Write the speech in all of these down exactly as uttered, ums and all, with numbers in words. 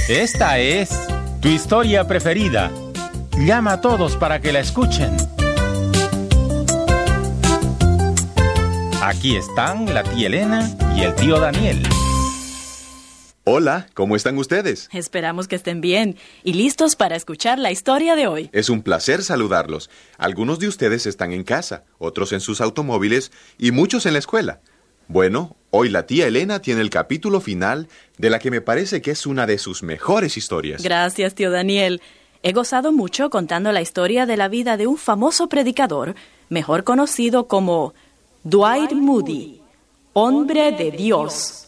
Esta es tu historia preferida. Llama a todos para que la escuchen. Aquí están la tía Elena y el tío Daniel. Hola, ¿cómo están ustedes? Esperamos que estén bien y listos para escuchar la historia de hoy. Es un placer saludarlos. Algunos de ustedes están en casa, otros en sus automóviles y muchos en la escuela. Bueno, hoy la tía Elena tiene el capítulo final de la que me parece que es una de sus mejores historias. Gracias, tío Daniel. He gozado mucho contando la historia de la vida de un famoso predicador, mejor conocido como Dwight Moody, hombre de Dios.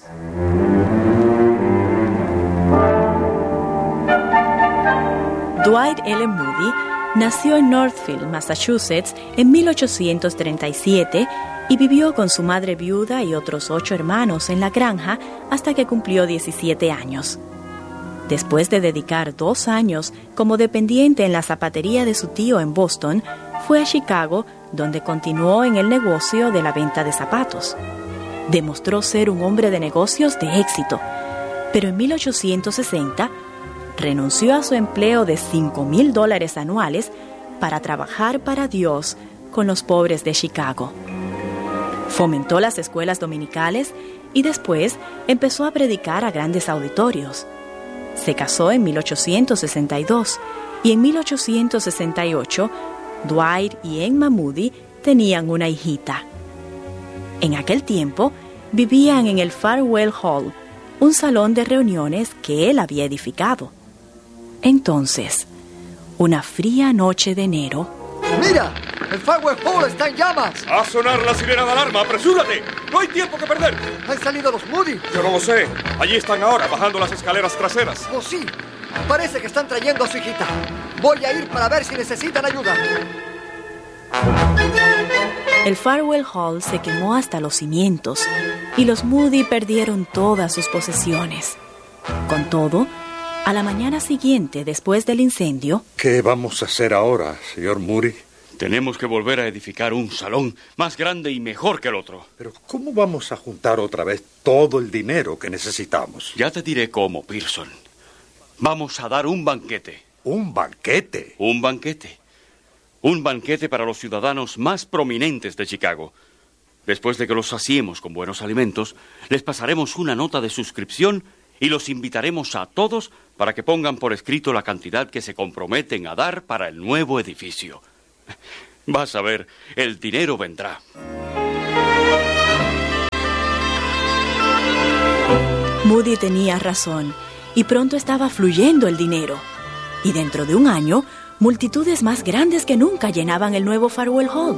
Dwight L. Moody nació en Northfield, Massachusetts, en mil ochocientos treinta y siete y vivió con su madre viuda y otros ocho hermanos en la granja hasta que cumplió diecisiete años. Después de dedicar dos años como dependiente en la zapatería de su tío en Boston, fue a Chicago, donde continuó en el negocio de la venta de zapatos. Demostró ser un hombre de negocios de éxito, pero en mil ochocientos sesenta renunció a su empleo de cinco mil dólares anuales para trabajar para Dios con los pobres de Chicago. Fomentó las escuelas dominicales y después empezó a predicar a grandes auditorios. Se casó en mil ochocientos sesenta y dos y en mil ochocientos sesenta y ocho Dwight y Emma Moody tenían una hijita. En aquel tiempo vivían en el Farwell Hall, un salón de reuniones que él había edificado. Entonces, una fría noche de enero... ¡Mira! ¡El Farwell Hall está en llamas! ¡A sonar la sirena de alarma! ¡Apresúrate! ¡No hay tiempo que perder! ¿Han salido los Moody? Yo no lo sé. Allí están ahora, bajando las escaleras traseras. ¡Oh, sí! Parece que están trayendo a su hijita. Voy a ir para ver si necesitan ayuda. El Farwell Hall se quemó hasta los cimientos y los Moody perdieron todas sus posesiones. Con todo, a la mañana siguiente, después del incendio... ¿Qué vamos a hacer ahora, señor Moody? Tenemos que volver a edificar un salón más grande y mejor que el otro. Pero ¿cómo vamos a juntar otra vez todo el dinero que necesitamos? Ya te diré cómo, Pearson. Vamos a dar un banquete. ¿Un banquete? Un banquete. Un banquete para los ciudadanos más prominentes de Chicago. Después de que los saciemos con buenos alimentos, les pasaremos una nota de suscripción y los invitaremos a todos para que pongan por escrito la cantidad que se comprometen a dar para el nuevo edificio. Vas a ver, el dinero vendrá. Moody tenía razón, y pronto estaba fluyendo el dinero. Y dentro de un año, multitudes más grandes que nunca llenaban el nuevo Farwell Hall.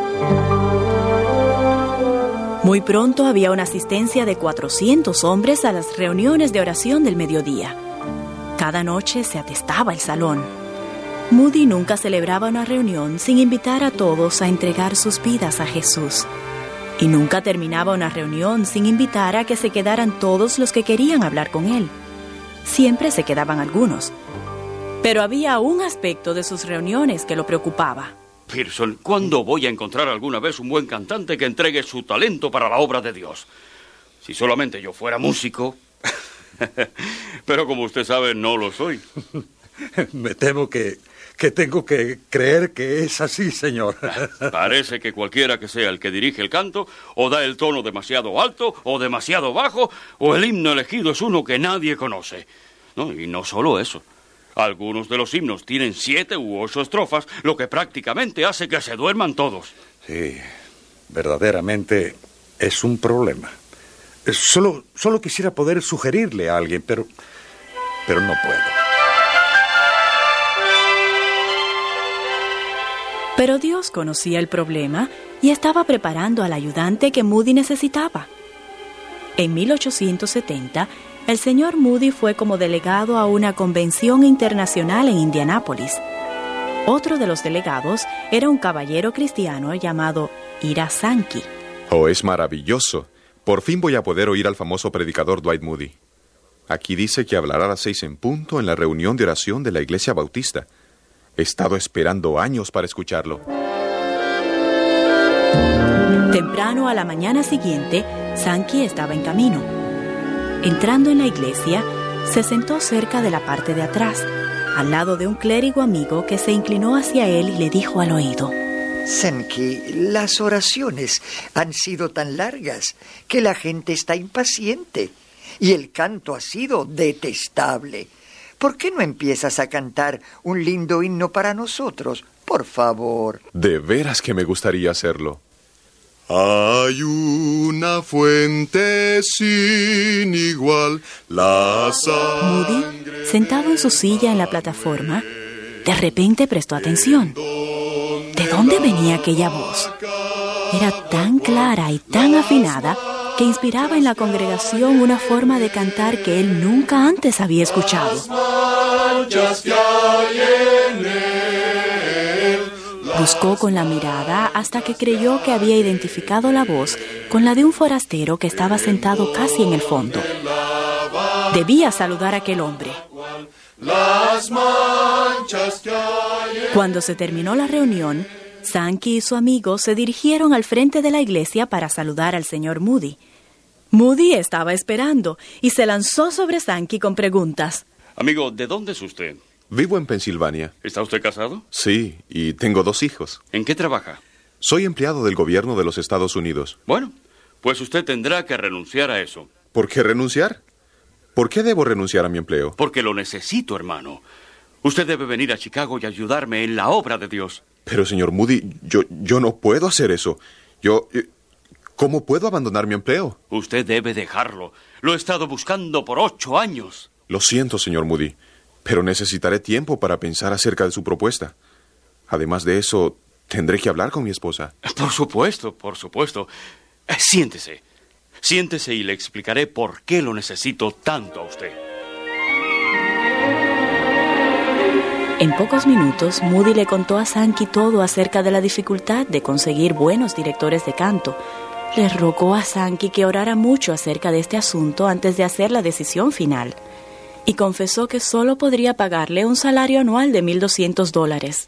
Muy pronto había una asistencia de cuatrocientos hombres a las reuniones de oración del mediodía. Cada noche se atestaba el salón. Moody nunca celebraba una reunión sin invitar a todos a entregar sus vidas a Jesús. Y nunca terminaba una reunión sin invitar a que se quedaran todos los que querían hablar con él. Siempre se quedaban algunos. Pero había un aspecto de sus reuniones que lo preocupaba. Pearson, ¿cuándo voy a encontrar alguna vez un buen cantante que entregue su talento para la obra de Dios? Si solamente yo fuera músico... Pero como usted sabe, no lo soy. Me temo que, que tengo que creer que es así, señor. Parece que cualquiera que sea el que dirige el canto, o da el tono demasiado alto, o demasiado bajo, o el himno elegido es uno que nadie conoce. No, y no solo eso. Algunos de los himnos tienen siete u ocho estrofas, lo que prácticamente hace que se duerman todos. Sí, verdaderamente es un problema. Solo, solo quisiera poder sugerirle a alguien, pero, pero no puedo. Pero Dios conocía el problema y estaba preparando al ayudante que Moody necesitaba. En mil ochocientos setenta, el señor Moody fue como delegado a una convención internacional en Indianápolis. Otro de los delegados era un caballero cristiano llamado Ira Sankey. Oh, es maravilloso. Por fin voy a poder oír al famoso predicador Dwight Moody. Aquí dice que hablará a las seis en punto en la reunión de oración de la Iglesia Bautista. He estado esperando años para escucharlo. Temprano a la mañana siguiente, Sankey estaba en camino. Entrando en la iglesia, se sentó cerca de la parte de atrás, al lado de un clérigo amigo que se inclinó hacia él y le dijo al oído: Sankey, las oraciones han sido tan largas que la gente está impaciente y el canto ha sido detestable. ¿Por qué no empiezas a cantar un lindo himno para nosotros? Por favor. De veras que me gustaría hacerlo. Hay una fuente sin igual, la Moody, sentado en su silla en la plataforma, de repente prestó atención. ¿De dónde venía aquella voz? Era tan clara y tan afinada que inspiraba en la congregación una forma de cantar que él nunca antes había escuchado. Buscó con la mirada hasta que creyó que había identificado la voz con la de un forastero que estaba sentado casi en el fondo. Debía saludar a aquel hombre. Cuando se terminó la reunión, Sankey y su amigo se dirigieron al frente de la iglesia para saludar al señor Moody. Moody estaba esperando y se lanzó sobre Sankey con preguntas. Amigo, ¿de dónde es usted? Vivo en Pensilvania. ¿Está usted casado? Sí, y tengo dos hijos. ¿En qué trabaja? Soy empleado del gobierno de los Estados Unidos. Bueno, pues usted tendrá que renunciar a eso. ¿Por qué renunciar? ¿Por qué debo renunciar a mi empleo? Porque lo necesito, hermano. Usted debe venir a Chicago y ayudarme en la obra de Dios. Pero, señor Moody, yo, yo no puedo hacer eso. Yo... ¿Cómo puedo abandonar mi empleo? Usted debe dejarlo. Lo he estado buscando por ocho años. Lo siento, señor Moody, pero necesitaré tiempo para pensar acerca de su propuesta. Además de eso, tendré que hablar con mi esposa. Por supuesto, por supuesto. Eh, siéntese. Siéntese y le explicaré por qué lo necesito tanto a usted. En pocos minutos, Moody le contó a Sankey todo acerca de la dificultad de conseguir buenos directores de canto. Le rogó a Sankey que orara mucho acerca de este asunto antes de hacer la decisión final. Y confesó que solo podría pagarle un salario anual de mil doscientos dólares.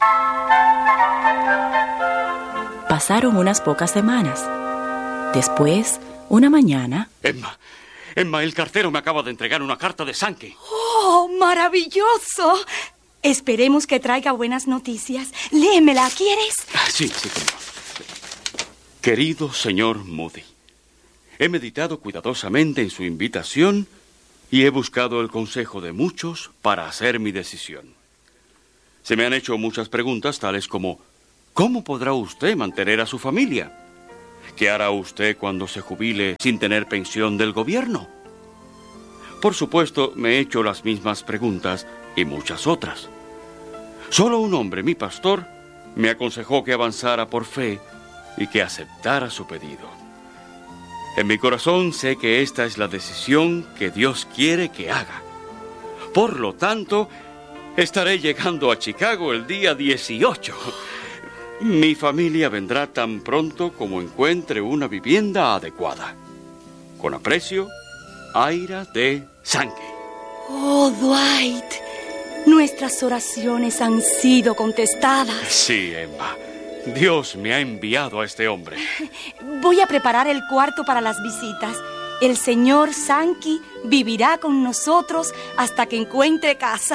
Pasaron unas pocas semanas. Después, una mañana... Emma, Emma, el cartero me acaba de entregar una carta de Sankey. ¡Oh, maravilloso! Esperemos que traiga buenas noticias. Léemela, ¿quieres? Sí, sí, cómo no. Querido señor Moody, he meditado cuidadosamente en su invitación y he buscado el consejo de muchos para hacer mi decisión. Se me han hecho muchas preguntas tales como: ¿cómo podrá usted mantener a su familia? ¿Qué hará usted cuando se jubile sin tener pensión del gobierno? Por supuesto, me he hecho las mismas preguntas y muchas otras. Solo un hombre, mi pastor, me aconsejó que avanzara por fe y que aceptara su pedido. En mi corazón sé que esta es la decisión que Dios quiere que haga. Por lo tanto, estaré llegando a Chicago el día dieciocho. Mi familia vendrá tan pronto como encuentre una vivienda adecuada. Con aprecio, Aira de Sankey. Oh, Dwight, nuestras oraciones han sido contestadas. Sí, Emma. Dios me ha enviado a este hombre. Voy a preparar el cuarto para las visitas. El señor Sankey vivirá con nosotros hasta que encuentre casa.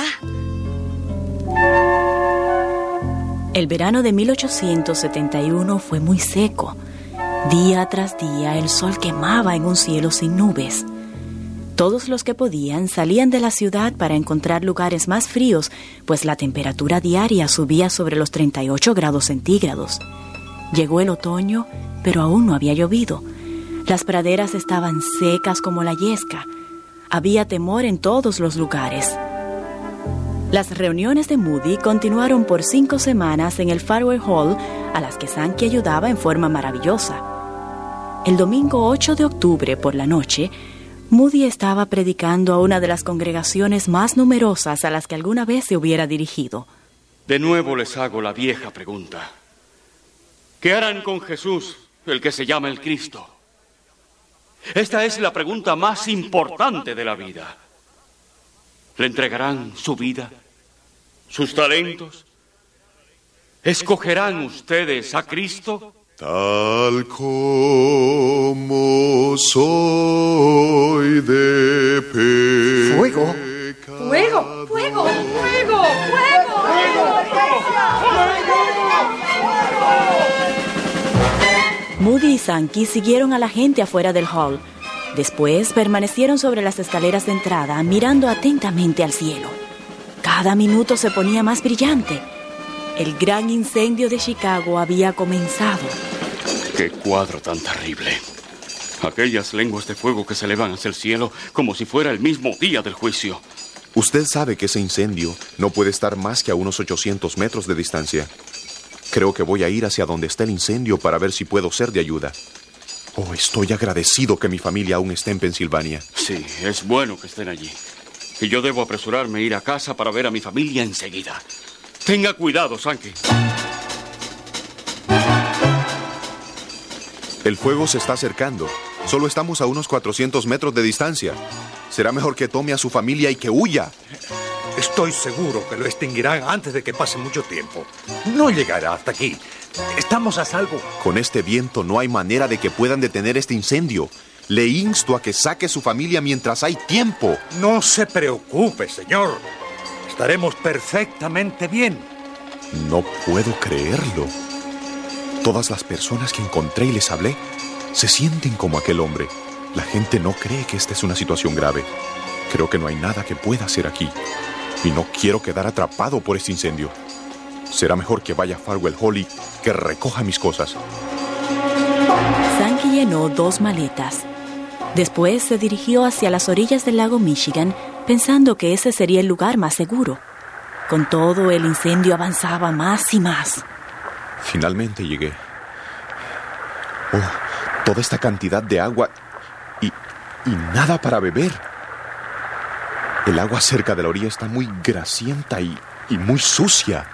El verano de mil ochocientos setenta y uno fue muy seco. Día tras día el sol quemaba en un cielo sin nubes. Todos los que podían salían de la ciudad para encontrar lugares más fríos, pues la temperatura diaria subía sobre los treinta y ocho grados centígrados. Llegó el otoño, pero aún no había llovido. Las praderas estaban secas como la yesca. Había temor en todos los lugares. Las reuniones de Moody continuaron por cinco semanas en el Farewell Hall, a las que Sankey ayudaba en forma maravillosa. El domingo ocho de octubre por la noche, Moody estaba predicando a una de las congregaciones más numerosas a las que alguna vez se hubiera dirigido. De nuevo les hago la vieja pregunta. ¿Qué harán con Jesús, el que se llama el Cristo? Esta es la pregunta más importante de la vida. ¿Le entregarán su vida, sus talentos? ¿Escogerán ustedes a Cristo? Tal como soy de pecador. ¿Fuego? ¡Fuego! ¡Fuego! ¡Fuego! ¡Fuego! Moody y Sankey siguieron a la gente afuera del hall. Después permanecieron sobre las escaleras de entrada, mirando atentamente al cielo. Cada minuto se ponía más brillante. El gran incendio de Chicago había comenzado. ¡Qué cuadro tan terrible! Aquellas lenguas de fuego que se elevan hacia el cielo como si fuera el mismo día del juicio. Usted sabe que ese incendio no puede estar más que a unos ochocientos metros de distancia. Creo que voy a ir hacia donde está el incendio para ver si puedo ser de ayuda. Oh, estoy agradecido que mi familia aún esté en Pensilvania. Sí, es bueno que estén allí. Y yo debo apresurarme a ir a casa para ver a mi familia enseguida. Tenga cuidado, Sankey. El fuego se está acercando. Solo estamos a unos cuatrocientos metros de distancia. Será mejor que tome a su familia y que huya. Estoy seguro que lo extinguirán antes de que pase mucho tiempo. No llegará hasta aquí. Estamos a salvo. Con este viento no hay manera de que puedan detener este incendio. Le insto a que saque su familia mientras hay tiempo. No se preocupe, señor. Estaremos perfectamente bien. No puedo creerlo. Todas las personas que encontré y les hablé se sienten como aquel hombre. La gente no cree que esta es una situación grave. Creo que no hay nada que pueda hacer aquí. Y no quiero quedar atrapado por este incendio. Será mejor que vaya a Farwell Hall y que recoja mis cosas. Sankey llenó dos maletas. Después se dirigió hacia las orillas del lago Michigan, pensando que ese sería el lugar más seguro. Con todo, el incendio avanzaba más y más. Finalmente llegué. Oh, toda esta cantidad de agua y, y nada para beber. El agua cerca de la orilla está muy grasienta y, y muy sucia.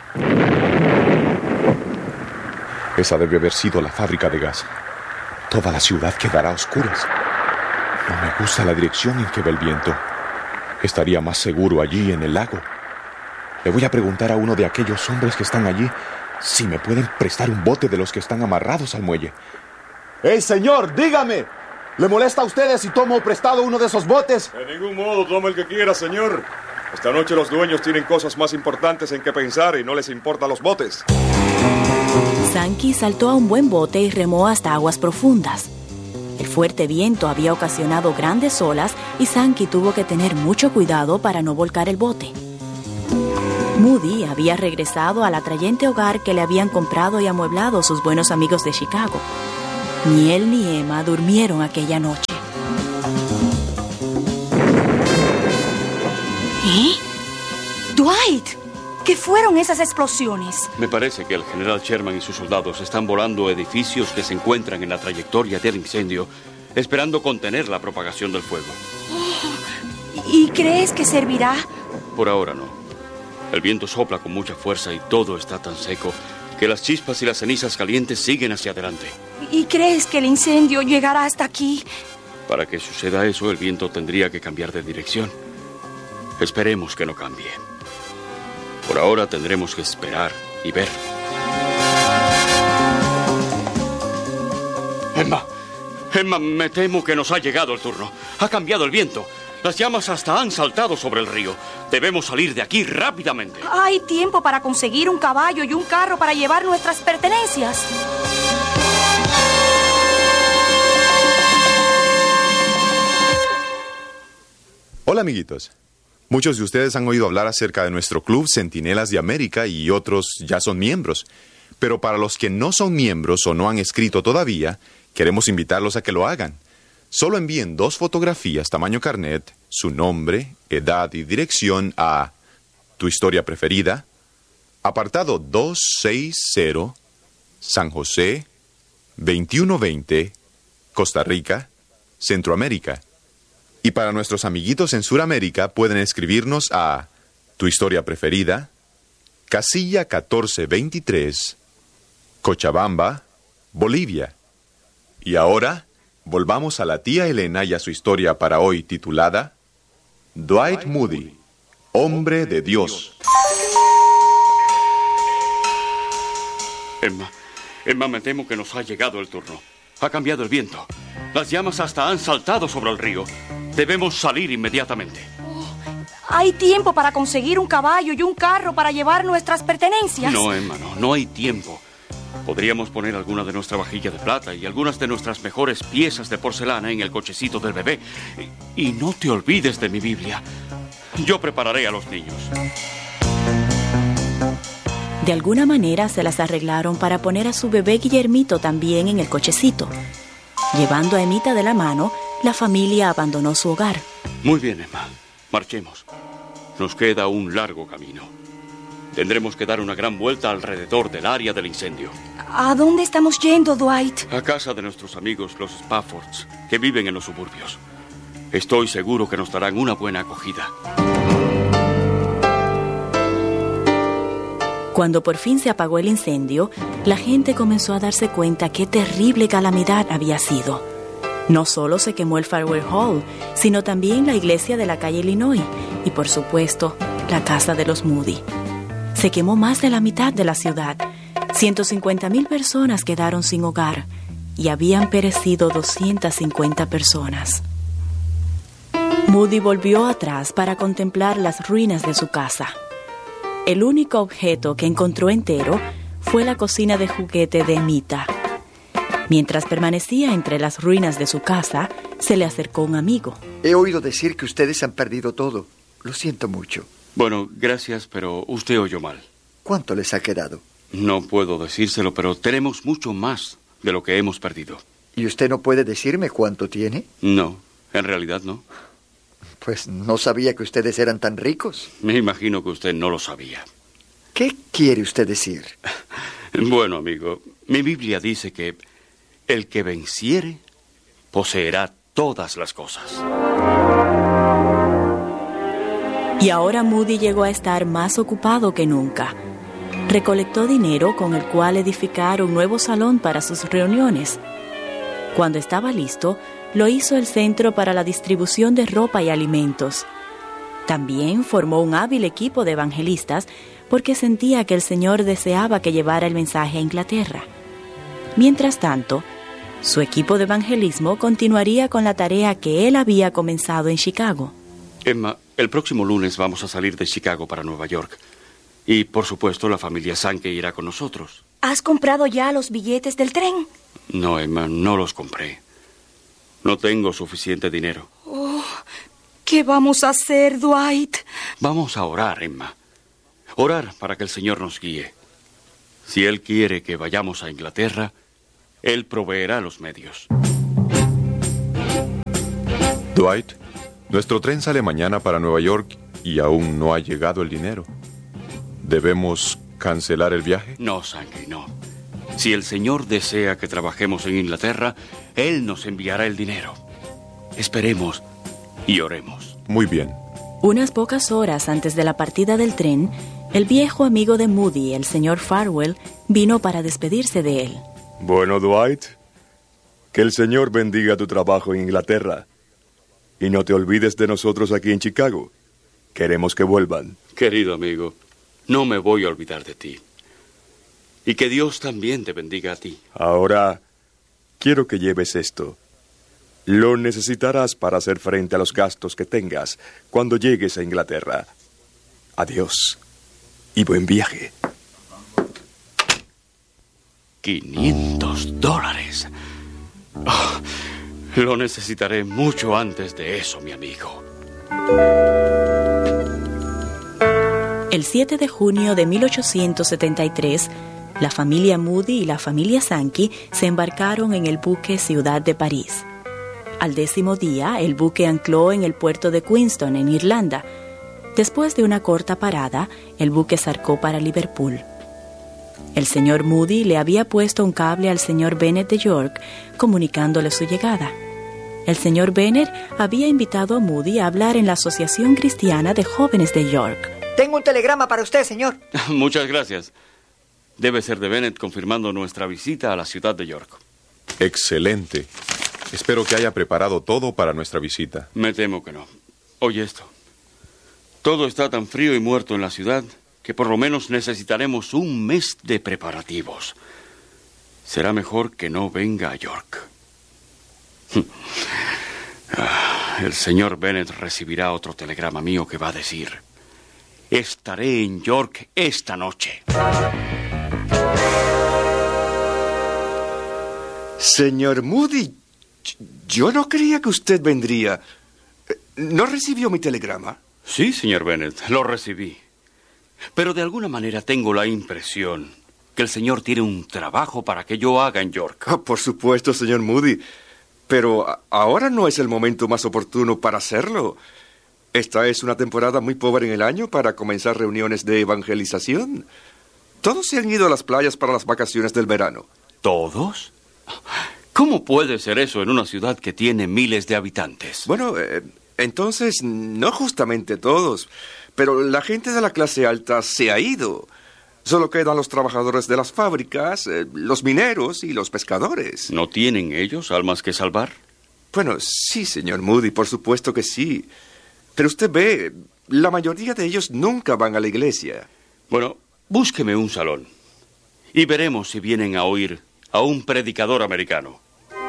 Esa debe haber sido la fábrica de gas. Toda la ciudad quedará a oscuras. No me gusta la dirección en que va el viento. Estaría más seguro allí en el lago. Le voy a preguntar a uno de aquellos hombres que están allí si me pueden prestar un bote de los que están amarrados al muelle. ¡Hey, señor, dígame! ¿Le molesta a ustedes si tomo prestado uno de esos botes? De ningún modo, tome el que quiera, señor. Esta noche los dueños tienen cosas más importantes en que pensar y no les importan los botes. Sankey saltó a un buen bote y remó hasta aguas profundas. El fuerte viento había ocasionado grandes olas y Sankey tuvo que tener mucho cuidado para no volcar el bote. Moody había regresado al atrayente hogar que le habían comprado y amueblado sus buenos amigos de Chicago. Ni él ni Emma durmieron aquella noche. ¿Eh? ¡Dwight! ¿Qué fueron esas explosiones? Me parece que el general Sherman y sus soldados están volando edificios que se encuentran en la trayectoria del incendio, esperando contener la propagación del fuego. Oh, ¿y crees que servirá? Por ahora no. El viento sopla con mucha fuerza y todo está tan seco que las chispas y las cenizas calientes siguen hacia adelante. ¿Y crees que el incendio llegará hasta aquí? Para que suceda eso, el viento tendría que cambiar de dirección. Esperemos que no cambie. Por ahora tendremos que esperar y ver. Emma, Emma, me temo que nos ha llegado el turno. Ha cambiado el viento. Las llamas hasta han saltado sobre el río. Debemos salir de aquí rápidamente. Hay tiempo para conseguir un caballo y un carro para llevar nuestras pertenencias. Hola, amiguitos. Muchos de ustedes han oído hablar acerca de nuestro club Centinelas de América y otros ya son miembros. Pero para los que no son miembros o no han escrito todavía, queremos invitarlos a que lo hagan. Solo envíen dos fotografías tamaño carnet, su nombre, edad y dirección a Tu Historia Preferida, apartado doscientos sesenta, San José, veintiuno veinte, Costa Rica, Centroamérica. Y para nuestros amiguitos en Sudamérica pueden escribirnos a Tu Historia Preferida, casilla catorce veintitrés, Cochabamba, Bolivia. Y ahora volvamos a la tía Elena y a su historia para hoy titulada Dwight Moody, hombre de Dios. Emma, Emma, me temo que nos ha llegado el turno. Ha cambiado el viento. Las llamas hasta han saltado sobre el río. Debemos salir inmediatamente. Oh, ¿Hay tiempo para conseguir un caballo y un carro para llevar nuestras pertenencias? No, Emma, no, no hay tiempo. Podríamos poner alguna de nuestra vajilla de plata y algunas de nuestras mejores piezas de porcelana en el cochecito del bebé. Y, y no te olvides de mi Biblia. Yo prepararé a los niños. De alguna manera se las arreglaron para poner a su bebé Guillermito también en el cochecito. Llevando a Emita de la mano, la familia abandonó su hogar. Muy bien, Emma. Marchemos. Nos queda un largo camino. Tendremos que dar una gran vuelta alrededor del área del incendio. ¿A dónde estamos yendo, Dwight? A casa de nuestros amigos, los Spaffords, que viven en los suburbios. Estoy seguro que nos darán una buena acogida. Cuando por fin se apagó el incendio, la gente comenzó a darse cuenta qué terrible calamidad había sido. No solo se quemó el Farwell Hall, sino también la iglesia de la calle Illinois y, por supuesto, la casa de los Moody. Se quemó más de la mitad de la ciudad. ciento cincuenta mil personas quedaron sin hogar y habían perecido doscientas cincuenta personas. Moody volvió atrás para contemplar las ruinas de su casa. El único objeto que encontró entero fue la cocina de juguete de Emita. Mientras permanecía entre las ruinas de su casa, se le acercó un amigo. He oído decir que ustedes han perdido todo. Lo siento mucho. Bueno, gracias, pero usted oyó mal. ¿Cuánto les ha quedado? No puedo decírselo, pero tenemos mucho más de lo que hemos perdido. ¿Y usted no puede decirme cuánto tiene? No, en realidad no. Pues no sabía que ustedes eran tan ricos. Me imagino que usted no lo sabía. ¿Qué quiere usted decir? Bueno, amigo, mi Biblia dice que el que venciere poseerá todas las cosas. Y ahora Moody llegó a estar más ocupado que nunca. Recolectó dinero con el cual edificar un nuevo salón para sus reuniones. Cuando estaba listo, lo hizo el centro para la distribución de ropa y alimentos. También formó un hábil equipo de evangelistas porque sentía que el Señor deseaba que llevara el mensaje a Inglaterra. Mientras tanto, su equipo de evangelismo continuaría con la tarea que él había comenzado en Chicago. Emma, el próximo lunes vamos a salir de Chicago para Nueva York. Y, por supuesto, la familia Sankey irá con nosotros. ¿Has comprado ya los billetes del tren? No, Emma, no los compré. No tengo suficiente dinero. Oh, ¿qué vamos a hacer, Dwight? Vamos a orar, Emma. Orar para que el Señor nos guíe. Si Él quiere que vayamos a Inglaterra, Él proveerá los medios. Dwight, nuestro tren sale mañana para Nueva York y aún no ha llegado el dinero. ¿Debemos cancelar el viaje? No, Sankey, no. Si el Señor desea que trabajemos en Inglaterra, Él nos enviará el dinero. Esperemos y oremos. Muy bien. Unas pocas horas antes de la partida del tren, el viejo amigo de Moody, el señor Farwell, vino para despedirse de él. Bueno, Dwight, que el Señor bendiga tu trabajo en Inglaterra. Y no te olvides de nosotros aquí en Chicago. Queremos que vuelvan. Querido amigo, no me voy a olvidar de ti. Y que Dios también te bendiga a ti. Ahora, quiero que lleves esto. Lo necesitarás para hacer frente a los gastos que tengas cuando llegues a Inglaterra. Adiós y buen viaje. quinientos dólares. Oh, lo necesitaré mucho antes de eso, mi amigo. El siete de junio de mil ochocientos setenta y tres, la familia Moody y la familia Sankey se embarcaron en el buque Ciudad de París. Al décimo día, el buque ancló en el puerto de Queenstown, en Irlanda. Después de una corta parada, el buque zarcó para Liverpool. El señor Moody le había puesto un cable al señor Bennet de York, comunicándole su llegada. El señor Bennet había invitado a Moody a hablar en la Asociación Cristiana de Jóvenes de York. Tengo un telegrama para usted, señor. Muchas gracias. Debe ser de Bennet confirmando nuestra visita a la ciudad de York. Excelente. Espero que haya preparado todo para nuestra visita. Me temo que no. Oye esto. Todo está tan frío y muerto en la ciudad que por lo menos necesitaremos un mes de preparativos. Será mejor que no venga a York. Ah. El señor Bennet recibirá otro telegrama mío que va a decir: estaré en York esta noche. Señor Moody, yo no creía que usted vendría. ¿No recibió mi telegrama? Sí, señor Bennet, lo recibí. Pero de alguna manera tengo la impresión que el señor tiene un trabajo para que yo haga en York. Oh, por supuesto, señor Moody. Pero ahora no es el momento más oportuno para hacerlo. Esta es una temporada muy pobre en el año para comenzar reuniones de evangelización. Todos se han ido a las playas para las vacaciones del verano. ¿Todos? ¿Cómo puede ser eso en una ciudad que tiene miles de habitantes? Bueno, eh, entonces, no justamente todos, pero la gente de la clase alta se ha ido. Solo quedan los trabajadores de las fábricas, eh, los mineros y los pescadores. ¿No tienen ellos almas que salvar? Bueno, sí, señor Moody, por supuesto que sí. Pero usted ve, la mayoría de ellos nunca van a la iglesia. Bueno, búsqueme un salón y veremos si vienen a oír a un predicador americano.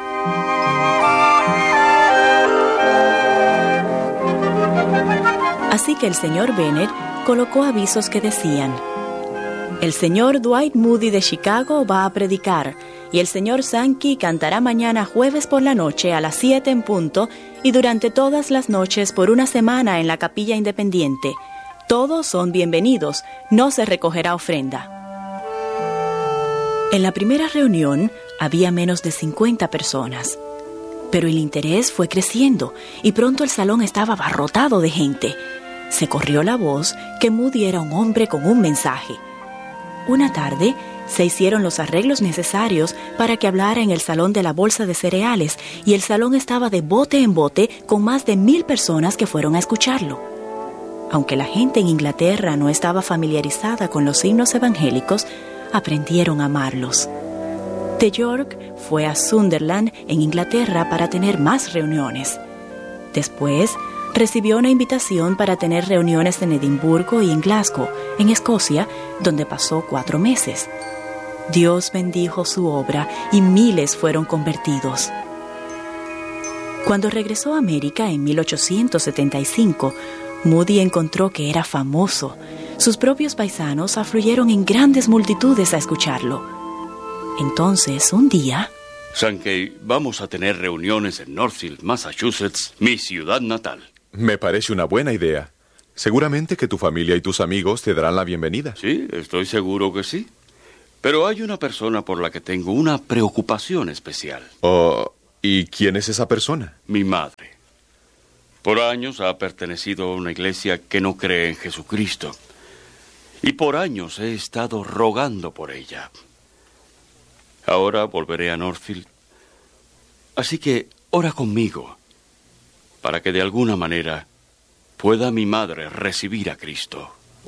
Así que el señor Bennet colocó avisos que decían: el señor Dwight Moody de Chicago va a predicar, y el señor Sankey cantará mañana jueves por la noche a las siete en punto y durante todas las noches por una semana en la capilla independiente. Todos son bienvenidos, no se recogerá ofrenda. En la primera reunión había menos de cincuenta personas, pero el interés fue creciendo y pronto el salón estaba abarrotado de gente. Se corrió la voz que Moody era un hombre con un mensaje. Una tarde se hicieron los arreglos necesarios para que hablara en el salón de la bolsa de cereales y el salón estaba de bote en bote con más de mil personas que fueron a escucharlo. Aunque la gente en Inglaterra no estaba familiarizada con los himnos evangélicos, aprendieron a amarlos. De York fue a Sunderland, en Inglaterra, para tener más reuniones. Después, recibió una invitación para tener reuniones en Edimburgo y en Glasgow, en Escocia, donde pasó cuatro meses. Dios bendijo su obra y miles fueron convertidos. Cuando regresó a América en mil ochocientos setenta y cinco, Moody encontró que era famoso. Sus propios paisanos afluyeron en grandes multitudes a escucharlo. Entonces, un día... Sankey, vamos a tener reuniones en Northfield, Massachusetts, mi ciudad natal. Me parece una buena idea. Seguramente que tu familia y tus amigos te darán la bienvenida. Sí, estoy seguro que sí. Pero hay una persona por la que tengo una preocupación especial. Oh, ¿y quién es esa persona? Mi madre. Por años ha pertenecido a una iglesia que no cree en Jesucristo. Y por años he estado rogando por ella. Ahora volveré a Northfield. Así que ora conmigo, para que de alguna manera pueda mi madre recibir a Cristo.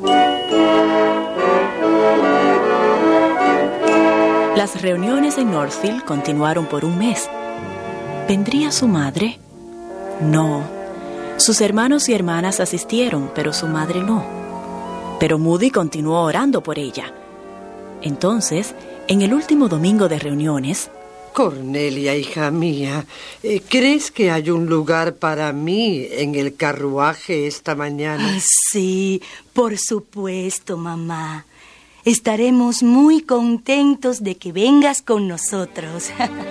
Las reuniones en Northfield continuaron por un mes. ¿Vendría su madre? No. Sus hermanos y hermanas asistieron, pero su madre no. Pero Moody continuó orando por ella. Entonces, en el último domingo de reuniones... Cornelia, hija mía, ¿crees que hay un lugar para mí en el carruaje esta mañana? Sí, por supuesto, mamá. Estaremos muy contentos de que vengas con nosotros.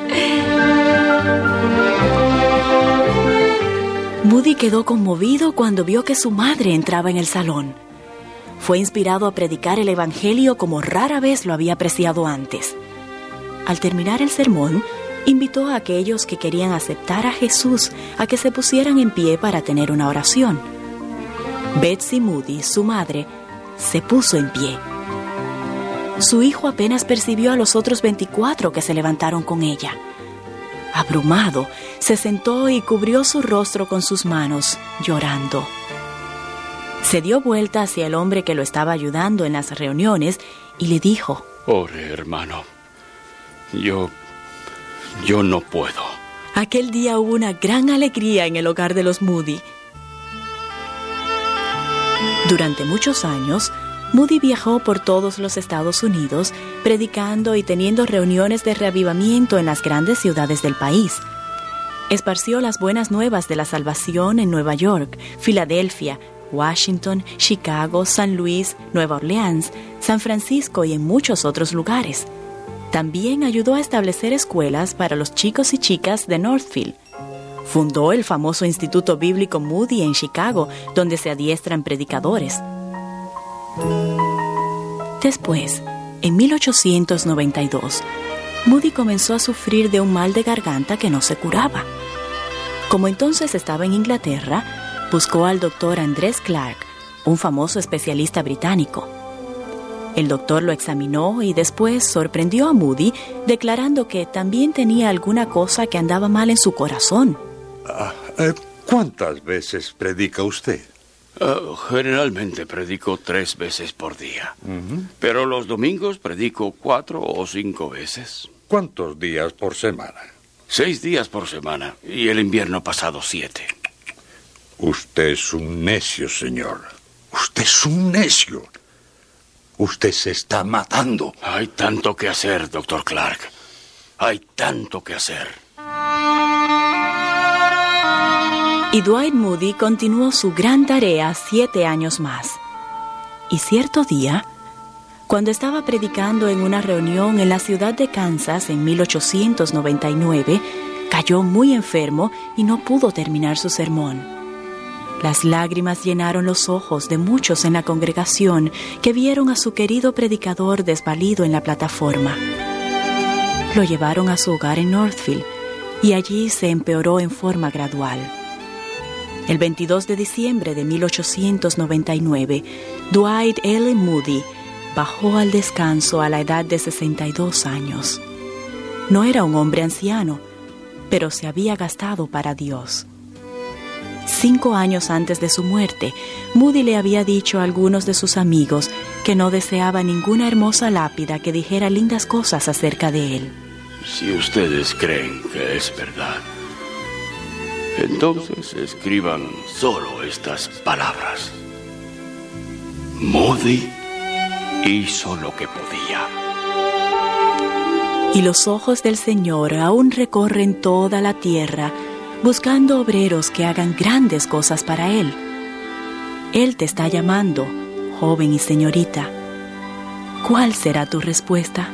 Moody quedó conmovido cuando vio que su madre entraba en el salón. Fue inspirado a predicar el evangelio como rara vez lo había apreciado antes. Al terminar el sermón, invitó a aquellos que querían aceptar a Jesús a que se pusieran en pie para tener una oración. Betsy Moody, su madre, se puso en pie. Su hijo apenas percibió a los otros veinticuatro que se levantaron con ella. Abrumado, se sentó y cubrió su rostro con sus manos, llorando. Se dio vuelta hacia el hombre que lo estaba ayudando en las reuniones y le dijo: Ore, hermano. Yo... yo no puedo. Aquel día hubo una gran alegría en el hogar de los Moody. Durante muchos años, Moody viajó por todos los Estados Unidos, predicando y teniendo reuniones de reavivamiento en las grandes ciudades del país. Esparció las buenas nuevas de la salvación en Nueva York, Filadelfia, Washington, Chicago, San Luis, Nueva Orleans, San Francisco y en muchos otros lugares. También ayudó a establecer escuelas para los chicos y chicas de Northfield. Fundó el famoso Instituto Bíblico Moody en Chicago, donde se adiestran predicadores. Después, en mil ochocientos noventa y dos, Moody comenzó a sufrir de un mal de garganta que no se curaba. Como entonces estaba en Inglaterra, buscó al doctor Andrés Clark, un famoso especialista británico. El doctor lo examinó y después sorprendió a Moody declarando que también tenía alguna cosa que andaba mal en su corazón. Ah, eh, ¿Cuántas veces predica usted? Uh, generalmente predico tres veces por día. Uh-huh. Pero los domingos predico cuatro o cinco veces. ¿Cuántos días por semana? Seis días por semana. Y el invierno pasado siete. Usted es un necio, señor. Usted es un necio. Usted se está matando. Hay tanto que hacer, doctor Clark. Hay tanto que hacer. Y Dwight Moody continuó su gran tarea siete años más. Y cierto día, cuando estaba predicando en una reunión en la ciudad de Kansas en mil ochocientos noventa y nueve, cayó muy enfermo y no pudo terminar su sermón. Las lágrimas llenaron los ojos de muchos en la congregación que vieron a su querido predicador desvalido en la plataforma. Lo llevaron a su hogar en Northfield y allí se empeoró en forma gradual. El veintidós de diciembre de mil ochocientos noventa y nueve, Dwight L. Moody bajó al descanso a la edad de sesenta y dos años. No era un hombre anciano, pero se había gastado para Dios. Cinco años antes de su muerte, Moody le había dicho a algunos de sus amigos que no deseaba ninguna hermosa lápida que dijera lindas cosas acerca de él. Si ustedes creen que es verdad, entonces escriban solo estas palabras. Moody hizo lo que podía. Y los ojos del Señor aún recorren toda la tierra, buscando obreros que hagan grandes cosas para Él. Él te está llamando, joven y señorita. ¿Cuál será tu respuesta?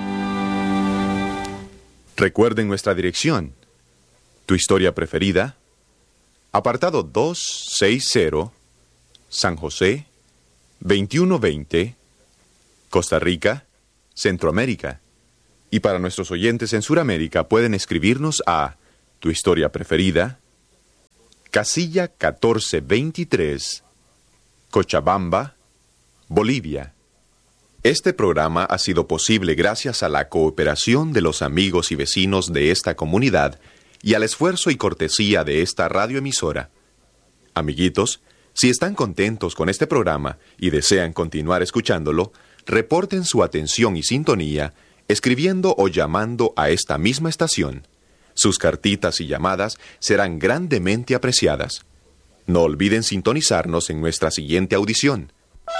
Recuerden nuestra dirección. Tu historia preferida, apartado doscientos sesenta, San José, veintiuno veinte, Costa Rica, Centroamérica. Y para nuestros oyentes en Sudamérica pueden escribirnos a Tu historia preferida, casilla catorce veintitrés, Cochabamba, Bolivia. Este programa ha sido posible gracias a la cooperación de los amigos y vecinos de esta comunidad y al esfuerzo y cortesía de esta radioemisora. Amiguitos, si están contentos con este programa y desean continuar escuchándolo, reporten su atención y sintonía escribiendo o llamando a esta misma estación. Sus cartitas y llamadas serán grandemente apreciadas. No olviden sintonizarnos en nuestra siguiente audición.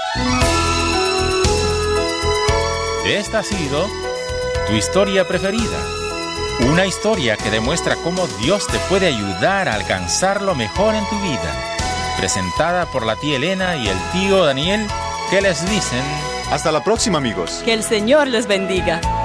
Esta ha sido Tu historia preferida. Una historia que demuestra cómo Dios te puede ayudar a alcanzar lo mejor en tu vida. Presentada por la tía Elena y el tío Daniel, que les dicen... Hasta la próxima, amigos. Que el Señor les bendiga.